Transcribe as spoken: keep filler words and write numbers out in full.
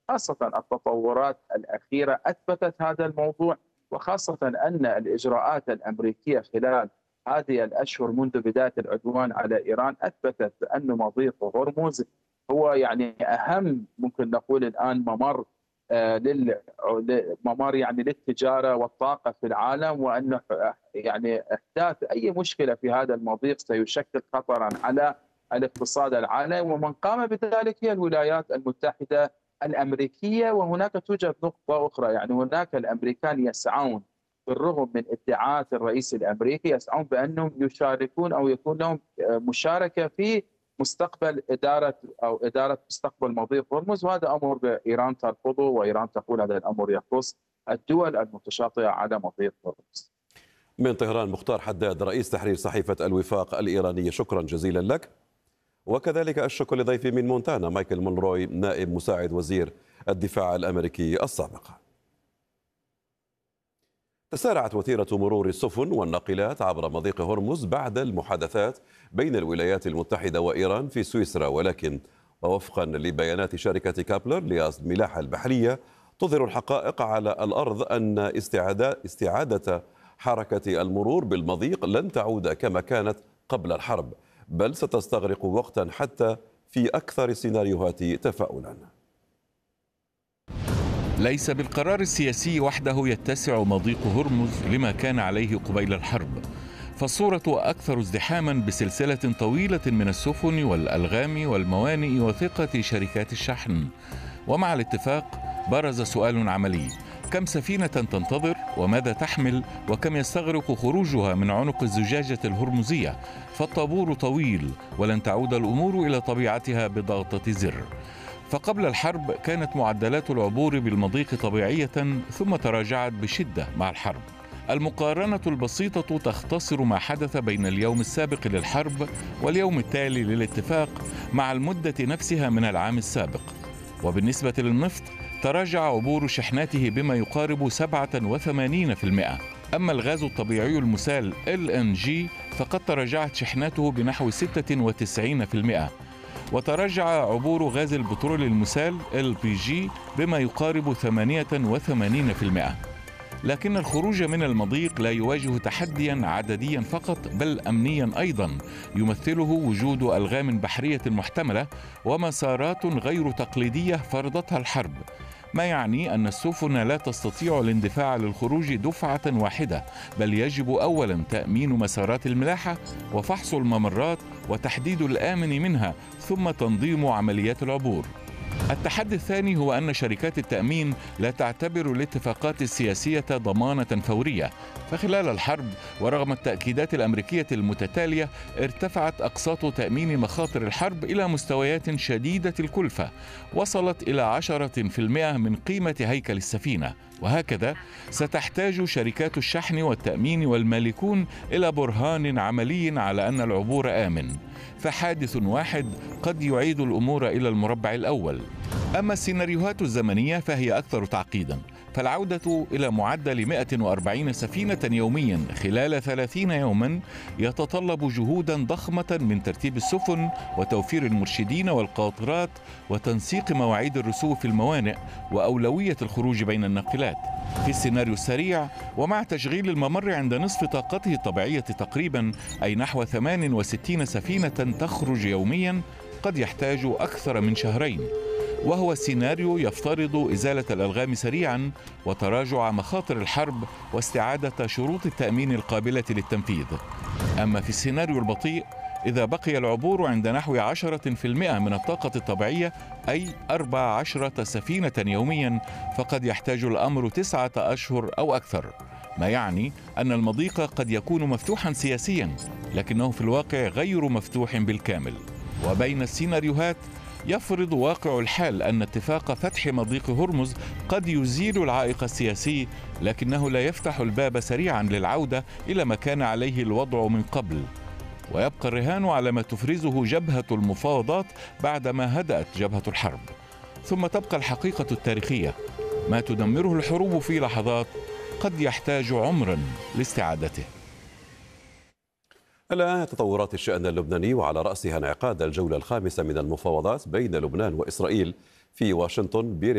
خاصة التطورات الأخيرة أثبتت هذا الموضوع، وخاصة أن الإجراءات الأمريكية خلال هذه الأشهر منذ بداية العدوان على إيران أثبتت أن مضيق هرمز هو يعني أهم، ممكن نقول الآن، ممر آه، لل ممر يعني للتجارة والطاقة في العالم، وأن يعني إحداث أي مشكلة في هذا المضيق سيشكل خطرا على الاقتصاد العالمي، ومن قام بذلك هي الولايات المتحدة الأمريكية. وهناك توجد نقطة أخرى، يعني هناك الأمريكان يسعون بالرغم من ادعاءات الرئيس الأمريكي، يسعون بأنهم يشاركون أو يكون لهم مشاركة في مستقبل إدارة أو إدارة مستقبل مضيق هرمز، وهذا أمر إيران ترفضه، وإيران تقول هذا الأمر يخص الدول المتشاطئة على مضيق هرمز. من طهران مختار حداد، رئيس تحرير صحيفة الوفاق الإيرانية، شكرا جزيلا لك. وكذلك الشكر لضيفي من مونتانا مايكل مونروي، نائب مساعد وزير الدفاع الأمريكي السابق. تسارعت وتيرة مرور السفن والناقلات عبر مضيق هرمز بعد المحادثات بين الولايات المتحدة وإيران في سويسرا، ولكن ووفقا لبيانات شركة كابلر للملاحة البحرية تظهر الحقائق على الأرض أن استعادة حركة المرور بالمضيق لن تعود كما كانت قبل الحرب، بل ستستغرق وقتا حتى في أكثر السيناريوهات تفاؤلا. ليس بالقرار السياسي وحده يتسع مضيق هرمز لما كان عليه قبيل الحرب، فالصورة أكثر ازدحاما بسلسلة طويلة من السفن والألغام والموانئ وثقة شركات الشحن. ومع الاتفاق برز سؤال عملي: كم سفينة تنتظر، وماذا تحمل، وكم يستغرق خروجها من عنق الزجاجة الهرمزية؟ فالطابور طويل ولن تعود الأمور إلى طبيعتها بضغطة زر. فقبل الحرب كانت معدلات العبور بالمضيق طبيعية، ثم تراجعت بشدة مع الحرب. المقارنة البسيطة تختصر ما حدث بين اليوم السابق للحرب واليوم التالي للاتفاق مع المدة نفسها من العام السابق. وبالنسبة للنفط تراجع عبور شحناته بما يقارب سبعة وثمانين بالمئة. أما الغاز الطبيعي المسال إل إن جي فقد تراجعت شحناته بنحو ستة وتسعين بالمئة، وتراجع عبور غاز البترول المسال إل بي جي بما يقارب ثمانية وثمانين بالمئة. لكن الخروج من المضيق لا يواجه تحديا عدديا فقط، بل أمنيا أيضا، يمثله وجود ألغام بحرية محتملة ومسارات غير تقليدية فرضتها الحرب، ما يعني أن السفن لا تستطيع الاندفاع للخروج دفعة واحدة، بل يجب أولا تأمين مسارات الملاحة وفحص الممرات وتحديد الآمن منها، ثم تنظيم عمليات العبور. التحدي الثاني هو أن شركات التأمين لا تعتبر الاتفاقات السياسية ضمانة فورية، فخلال الحرب ورغم التأكيدات الأمريكية المتتالية ارتفعت أقساط تأمين مخاطر الحرب إلى مستويات شديدة الكلفة وصلت إلى عشرة بالمئة من قيمة هيكل السفينة. وهكذا ستحتاج شركات الشحن والتأمين والمالكون إلى برهان عملي على أن العبور آمن، فحادث واحد قد يعيد الأمور إلى المربع الأول. أما السيناريوهات الزمنية فهي أكثر تعقيدا، فالعودة إلى معدل مئة وأربعين سفينة يوميا خلال ثلاثين يوما يتطلب جهودا ضخمة من ترتيب السفن وتوفير المرشدين والقاطرات وتنسيق مواعيد الرسو في الموانئ وأولوية الخروج بين الناقلات. في السيناريو السريع ومع تشغيل الممر عند نصف طاقته الطبيعية تقريبا، أي نحو ثمان وستين سفينة تخرج يوميا، قد يحتاج أكثر من شهرين، وهو السيناريو يفترض إزالة الألغام سريعا وتراجع مخاطر الحرب واستعادة شروط التأمين القابلة للتنفيذ. أما في السيناريو البطيء، إذا بقي العبور عند نحو عشرة بالمئة من الطاقة الطبيعية، أي أربع عشرة سفينة يوميا، فقد يحتاج الأمر تسعة أشهر أو أكثر، ما يعني أن المضيق قد يكون مفتوحا سياسيا، لكنه في الواقع غير مفتوح بالكامل. وبين السيناريوهات يفرض واقع الحال أن اتفاق فتح مضيق هرمز قد يزيل العائق السياسي، لكنه لا يفتح الباب سريعا للعودة إلى ما كان عليه الوضع من قبل، ويبقى الرهان على ما تفرزه جبهة المفاوضات بعدما هدأت جبهة الحرب. ثم تبقى الحقيقة التاريخية: ما تدمره الحروب في لحظات قد يحتاج عمرا لاستعادته. الآن تطورات الشأن اللبناني، وعلى رأسها انعقاد الجولة الخامسة من المفاوضات بين لبنان وإسرائيل في واشنطن.